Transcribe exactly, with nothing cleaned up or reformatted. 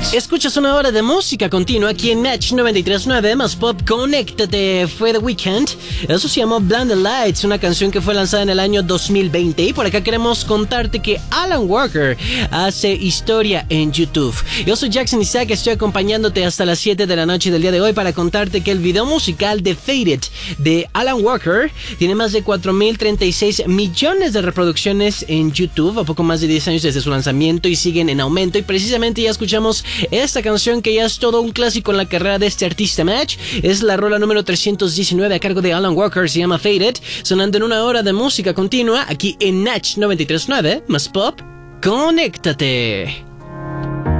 Escuchas una hora de música continua aquí en Match noventa y tres punto nueve más Pop. Conéctate, fue The Weeknd. Eso se llamó Blinded Lights, una canción que fue lanzada en el año dos mil veinte. Y por acá queremos contarte que Alan Walker hace historia en YouTube. Yo soy Jackson Isaac, estoy acompañándote hasta las siete de la noche del día de hoy para contarte que el video musical de Faded de Alan Walker tiene más de cuatro mil treinta y seis millones de reproducciones en YouTube, a poco más de diez años desde su lanzamiento, y siguen en aumento. Y precisamente ya escuchamos esta canción que ya es todo un clásico en la carrera de este artista. Match es la rola número trescientos diecinueve a cargo de Alan Walker, se llama Faded, sonando en una hora de música continua aquí en Match noventa y tres punto nueve más Pop. Conéctate.